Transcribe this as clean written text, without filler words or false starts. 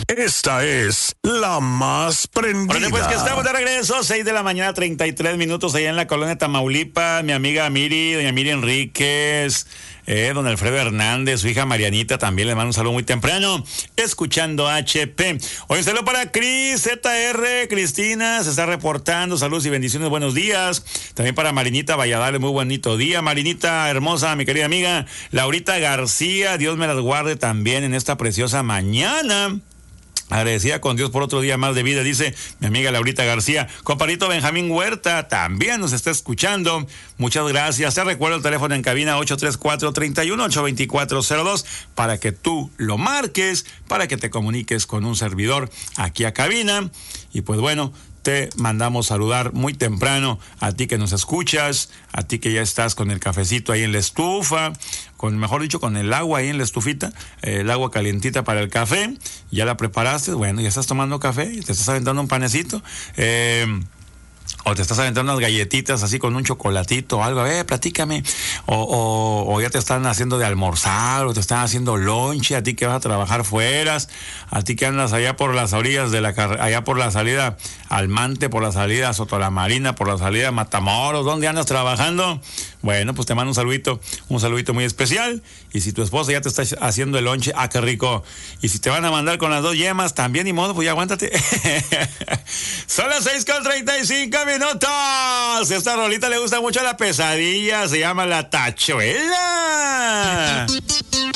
Esta es la más prendida. Bueno, pues que estamos de regreso, 6 de la mañana, 33 minutos, allá en la colonia Tamaulipas. Mi amiga Miri, doña Miri Enríquez, don Alfredo Hernández, su hija Marianita, también le mando un saludo muy temprano, escuchando HP. Hoy un saludo para Cris, ZR, Cristina, se está reportando, saludos y bendiciones, buenos días. También para Marinita Valladares, muy bonito día. Marinita hermosa, mi querida amiga Laurita García, Dios me las guarde también en esta preciosa mañana. Agradecida con Dios por otro día más de vida, dice mi amiga Laurita García. Compadrito Benjamín Huerta también nos está escuchando. Muchas gracias. Te recuerdo el teléfono en cabina 834-31-82402 para que tú lo marques, para que te comuniques con un servidor aquí a cabina. Y pues bueno, te mandamos saludar muy temprano a ti que nos escuchas, a ti que ya estás con el cafecito ahí en la estufa, mejor dicho, con el agua ahí en la estufita, el agua calientita para el café, ya la preparaste, bueno, ya estás tomando café, te estás aventando un panecito, o te estás aventando unas galletitas así con un chocolatito o algo, platícame, o ya te están haciendo de almorzar, o te están haciendo lonche, a ti que vas a trabajar fueras, a ti que andas allá por las orillas de allá por la salida Almante, por la salida Soto la Marina, por la salida Matamoros, ¿dónde andas trabajando? Bueno, pues te mando un saludito muy especial, y si tu esposa ya te está haciendo el lonche, qué rico, y si te van a mandar con las 2 yemas, también ni modo, pues ya aguántate. Son las 6:35 minutos. Esta rolita le gusta mucho a la pesadilla, se llama La Tachuela.